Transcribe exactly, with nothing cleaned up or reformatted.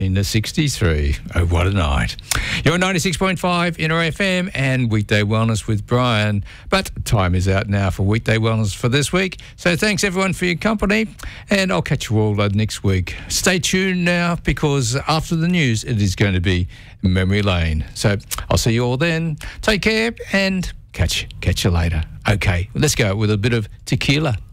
in the sixty-three. Oh, what a night. You're on ninety-six point five Inner F M and Weekday Wellness with Brian. But time is out now for Weekday Wellness for this week. So thanks, everyone, for your company. And I'll catch you all uh, next week. Stay tuned now, because after the news, it is going to be Memory Lane. So I'll see you all then. Take care and catch, catch you later. Okay, let's go with a bit of tequila.